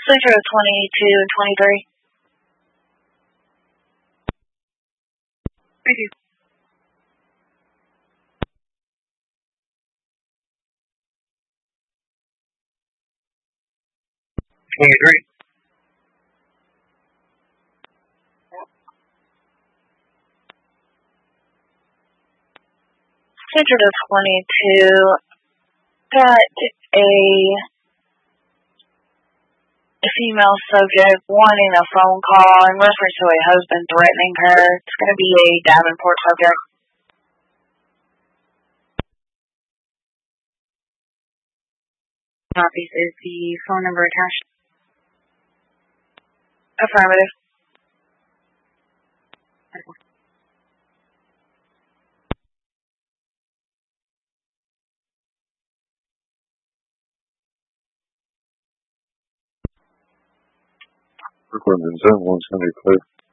Center of 22 and 23. Thank you. Center of 22 got a female subject wanting a phone call in reference to a husband threatening her. It's going to be a Davenport subject. Copies. Is the phone number attached? Affirmative. Brooklyn and Zone 175.